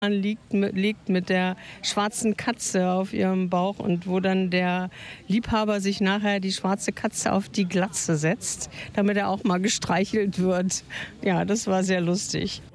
liegt mit der schwarzen Katze auf ihrem Bauch und wo dann der Liebhaber sich nachher die schwarze Katze auf die Glatze setzt, damit er auch mal gestreichelt wird. Ja, das war sehr lustig.